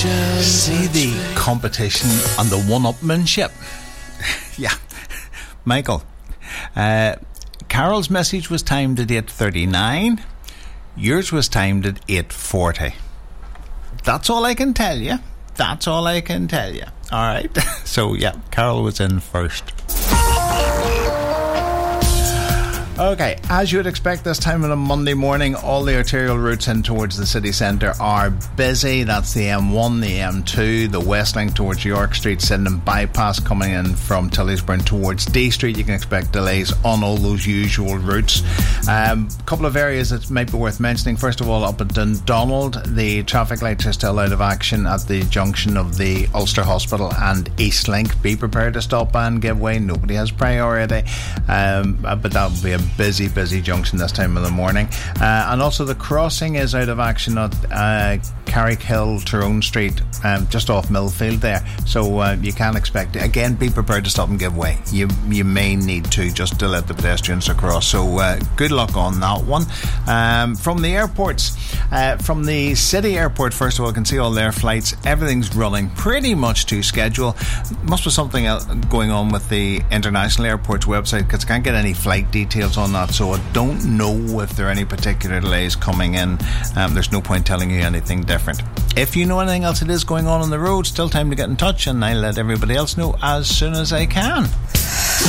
See the competition and the one-upmanship. Yeah, Michael. Carol's message was timed at 8:39. Yours was timed at 8:40. That's all I can tell you. That's all I can tell you. All right. So yeah, Carol was in first. Okay, as you would expect this time on a Monday morning, all the arterial routes in towards the city centre are busy. That's the M1, the M2, the West Link towards York Street, Sydenham Bypass coming in from Tillysburn towards D Street. You can expect delays on all those usual routes. A couple of areas that might be worth mentioning. First of all, up at Dundonald, the traffic lights are still out of action at the junction of the Ulster Hospital and East Link. Be prepared to stop and give way. Nobody has priority. But that will be a busy junction this time of the morning. And also the crossing is out of action at Carrickhill, Tyrone Street, just off Millfield there. So you can expect, again, be prepared to stop and give way. You may need to, just to let the pedestrians across. So good luck on that one. From the airports, from the city airport, first of all, you can see all their flights. Everything's running pretty much to schedule. Must be something else going on with the international airport's website, because I can't get any flight details on that, so I don't know if there are any particular delays coming in. There's no point telling you anything different. If you know anything else that is going on the road, still time to get in touch, and I'll let everybody else know as soon as I can.